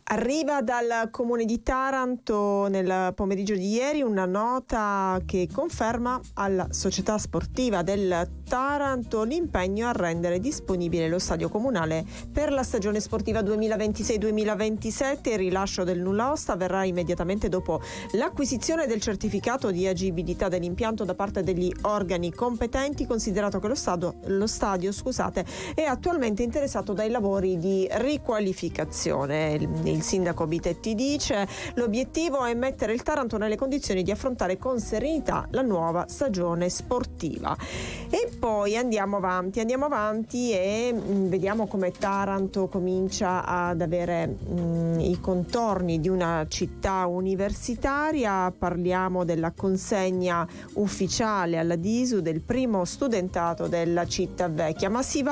Arriva dal comune di Taranto nel pomeriggio di ieri una nota che conferma alla società sportiva del Taranto l'impegno a rendere disponibile lo stadio comunale per la stagione sportiva 2026-2027. Il rilascio del nulla osta avverrà immediatamente dopo l'acquisizione del certificato di agibilità dell'impianto da parte degli organi competenti, considerato che lo stadio è attualmente interessato dai lavori di riqualificazione. Il sindaco Bitetti dice: l'obiettivo è mettere il Taranto nelle condizioni di affrontare con serenità la nuova stagione sportiva. E poi andiamo avanti e vediamo come Taranto comincia ad avere i contorni di una città universitaria. Parliamo della consegna ufficiale alla DISU del primo studentato della città vecchia, ma si va